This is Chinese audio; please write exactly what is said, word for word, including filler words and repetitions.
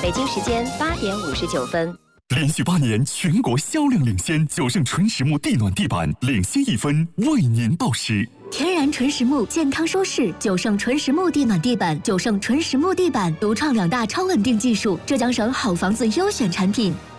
北京时间八点五十九分。 连续八年全国销量领先，九盛纯实木地暖地板领先一分，为您报时。 天然纯实木，健康舒适。九盛纯实木地暖地板，九盛纯实木地板独创两大超稳定技术，浙江省好房子优选产品。